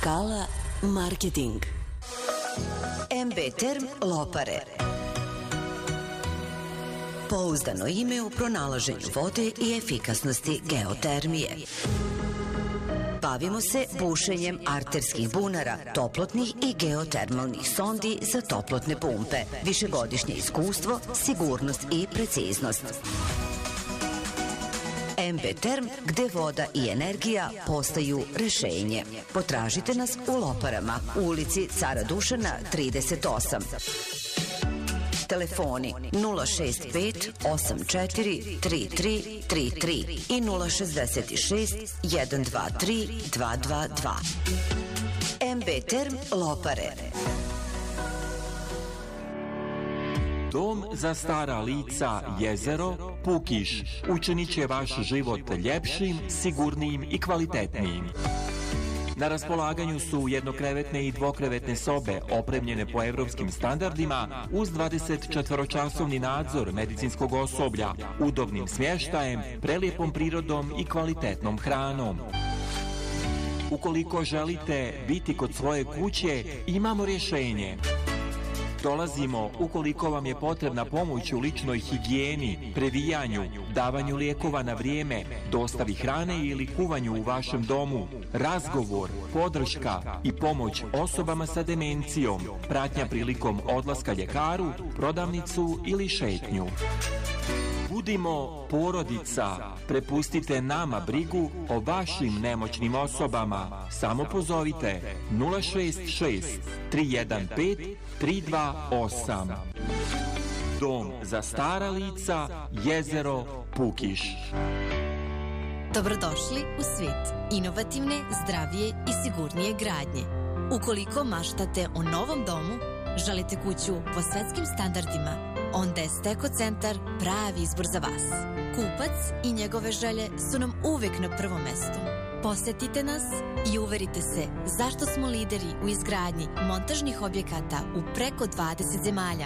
Skala Marketing. MB Term Lopare. Pouzdano ime u pronalaženju vode i efikasnosti geotermije. Bavimo se bušenjem arterskih bunara, toplotnih i geotermalnih sondi za toplotne pumpe. Višegodišnje iskustvo, sigurnost i preciznost. MB Term, gde voda i energija postaju rešenje. Potražite nas u Loparama, u ulici Cara Dušana 38. Telefoni 065 84 33 33 i 066 123 222. MB Term Lopare. Dom za stara lica Jezero, Pukiš, učinit će vaš život ljepšim, sigurnijim i kvalitetnijim. Na raspolaganju su jednokrevetne i dvokrevetne sobe opremljene po evropskim standardima uz 24-časovni nadzor medicinskog osoblja, udobnim smještajem, prelijepom prirodom i kvalitetnom hranom. Ukoliko želite biti kod svoje kuće, imamo rješenje. Dolazimo ukoliko vam je potrebna pomoć u ličnoj higijeni, previjanju, davanju lijekova na vrijeme, dostavi hrane ili kuvanju u vašem domu, razgovor, podrška i pomoć osobama sa demencijom, pratnja prilikom odlaska ljekaru, prodavnicu ili šetnju. Budimo porodica, prepustite nama brigu o vašim nemoćnim osobama. Samo pozovite 066 315 328. Dom za stara lica, Jezero, Pukiš. Dobrodošli u svijet inovativne, zdravije i sigurnije gradnje. Ukoliko maštate o novom domu, želite kuću po svetskim standardima, onda je Steko centar pravi izbor za vas. Kupac i njegove želje su nam uvek na prvom mestu. Posetite nas i uverite se zašto smo lideri u izgradnji montažnih objekata u preko 20 zemalja.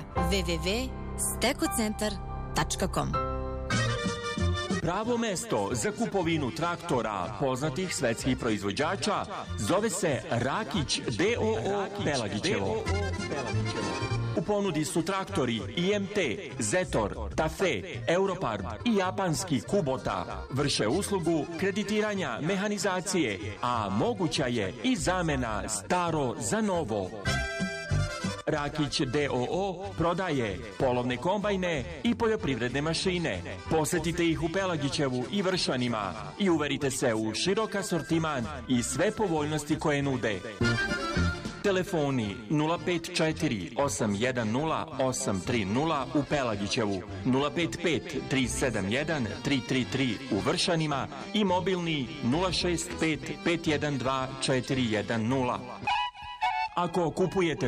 www.stekocentar.com. Pravo mesto za kupovinu traktora poznatih svetskih proizvođača zove se Rakić D.O.O. Pelagićevo. U ponudi su traktori IMT, Zetor, Tafe, Europarb i japanski Kubota. Vrše uslugu kreditiranja mehanizacije, a moguća je i zamena staro za novo. Rakić D.O.O. prodaje polovne kombajne i poljoprivredne mašine. Posetite ih u Pelagićevu i Vršanima i uverite se u širok asortiman i sve povoljnosti koje nude. Telefoni 054 810 830 u Pelagićevu, 055 371 333 u Vršanima i mobilni 065 512 410. Ako kupujete